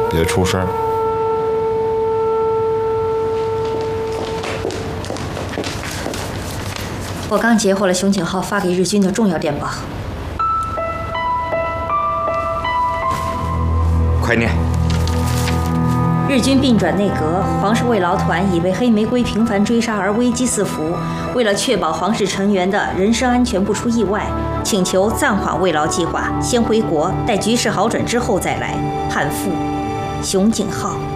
别出事儿。 我刚截获了熊景浩发给日军的重要电报。 快念！ 日军并转内阁，皇室慰劳团已被黑玫瑰频繁追杀而危机四伏。为了确保皇室成员的人身安全不出意外，请求暂缓慰劳计划，先回国，待局势好转之后再来。汉父，熊景浩。